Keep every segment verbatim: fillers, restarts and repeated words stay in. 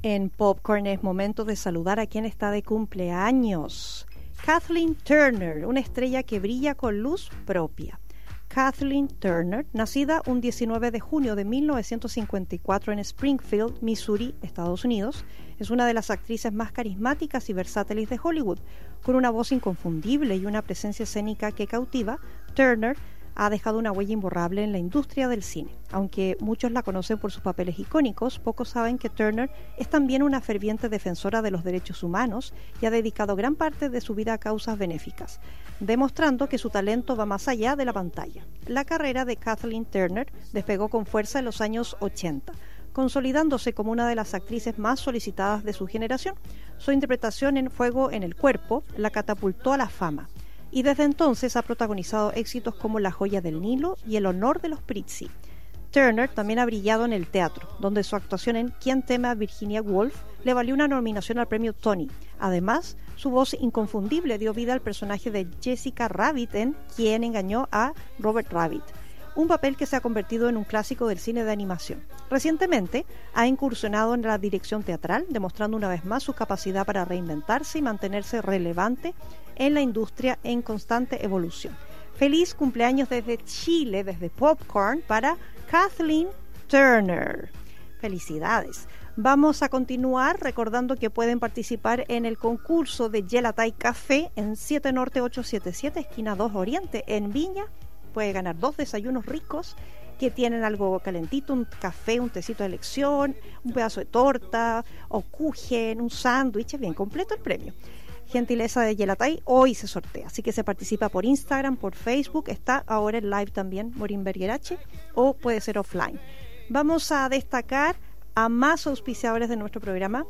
En Popcorn es momento de saludar a quien está de cumpleaños. Kathleen Turner, una estrella que brilla con luz propia. Kathleen Turner, nacida un diecinueve de junio de mil novecientos cincuenta y cuatro en Springfield, Missouri, Estados Unidos, es una de las actrices más carismáticas y versátiles de Hollywood. Con una voz inconfundible y una presencia escénica que cautiva, Turner ha dejado una huella imborrable en la industria del cine. Aunque muchos la conocen por sus papeles icónicos, pocos saben que Turner es también una ferviente defensora de los derechos humanos y ha dedicado gran parte de su vida a causas benéficas, demostrando que su talento va más allá de la pantalla. La carrera de Kathleen Turner despegó con fuerza en los años ochenta, consolidándose como una de las actrices más solicitadas de su generación. Su interpretación en Fuego en el Cuerpo la catapultó a la fama, y desde entonces ha protagonizado éxitos como La joya del Nilo y El honor de los Prizzi. Turner también ha brillado en el teatro, donde su actuación en ¿Quién teme a Virginia Woolf? Le valió una nominación al premio Tony. Además, su voz inconfundible dio vida al personaje de Jessica Rabbit en ¿Quién engañó a Robert Rabbit?, un papel que se ha convertido en un clásico del cine de animación. Recientemente ha incursionado en la dirección teatral, demostrando una vez más su capacidad para reinventarse y mantenerse relevante en la industria en constante evolución. Feliz cumpleaños desde Chile, desde Popcorn, para Kathleen Turner. Felicidades. Vamos a continuar recordando que pueden participar en el concurso de Gelatay Café en siete Norte ochocientos setenta y siete, esquina dos Oriente, en Viña. Puede ganar dos desayunos ricos que tienen algo calentito, un café, un tecito de elección, un pedazo de torta, o kuchen, un sándwich, bien completo el premio. Gentileza de Gelatay, hoy se sortea, así que se participa por Instagram, por Facebook, está ahora en live también Morín Bergerache, o puede ser offline. Vamos a destacar a más auspiciadores de nuestro programa.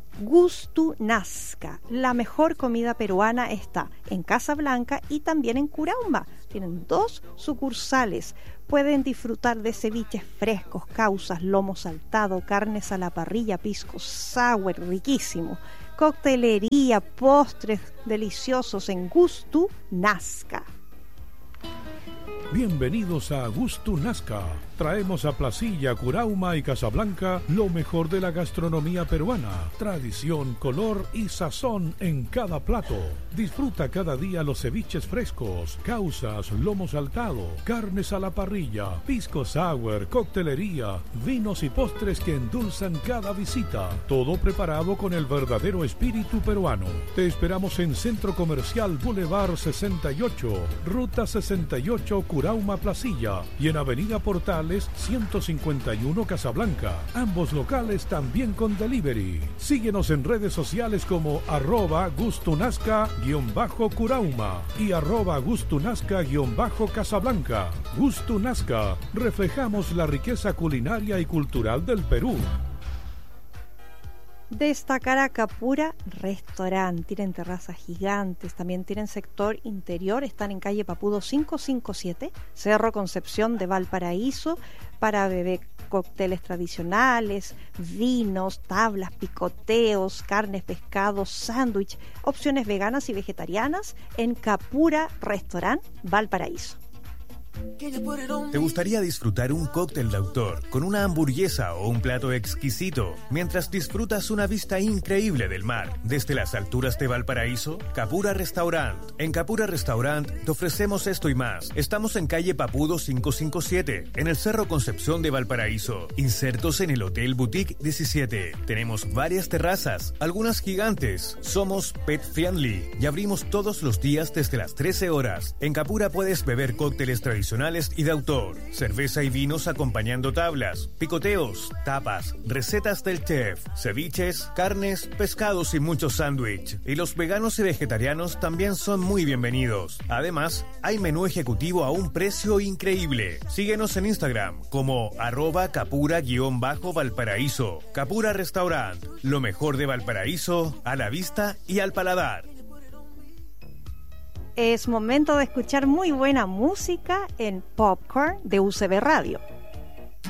Gusto Nazca, la mejor comida peruana, está en Casablanca y también en Curauma. Tienen dos sucursales. Pueden disfrutar de ceviches frescos, causas, lomo saltado, carnes a la parrilla, pisco sour, riquísimo, coctelería, postres deliciosos en Gusto Nazca. Bienvenidos a Gusto Nazca. Traemos a Placilla, Curauma y Casablanca lo mejor de la gastronomía peruana. Tradición, color y sazón en cada plato. Disfruta cada día los ceviches frescos, causas, lomo saltado, carnes a la parrilla, pisco sour, coctelería, vinos y postres que endulzan cada visita. Todo preparado con el verdadero espíritu peruano. Te esperamos en Centro Comercial Boulevard sesenta y ocho, Ruta sesenta y ocho, Curauma, Placilla, y en Avenida Portal ciento cincuenta y uno Casablanca. Ambos locales también con delivery. Síguenos en redes sociales como arroba gustunazca-curauma y arroba gustunazca-casablanca. Gusto Nazca, reflejamos la riqueza culinaria y cultural del Perú. Destacar a Capura Restaurant. Tienen terrazas gigantes, también tienen sector interior, están en calle Papudo quinientos cincuenta y siete, Cerro Concepción de Valparaíso, para beber cócteles tradicionales, vinos, tablas, picoteos, carnes, pescados, sándwich, opciones veganas y vegetarianas en Capura Restaurant Valparaíso. ¿Te gustaría disfrutar un cóctel de autor con una hamburguesa o un plato exquisito mientras disfrutas una vista increíble del mar desde las alturas de Valparaíso? Capura Restaurant. En Capura Restaurant te ofrecemos esto y más. Estamos en calle Papudo quinientos cincuenta y siete, en el Cerro Concepción de Valparaíso, insertos en el Hotel Boutique diecisiete. Tenemos varias terrazas, algunas gigantes. Somos pet friendly y abrimos todos los días desde las trece horas. En Capura puedes beber cócteles tradicionales y de autor, cerveza y vinos acompañando tablas, picoteos, tapas, recetas del chef, ceviches, carnes, pescados y muchos sándwich. Y los veganos y vegetarianos también son muy bienvenidos. Además, hay menú ejecutivo a un precio increíble. Síguenos en Instagram como arroba capura-valparaíso. Capura Restaurant, lo mejor de Valparaíso, a la vista y al paladar. Es momento de escuchar muy buena música en Popcorn de U C B Radio.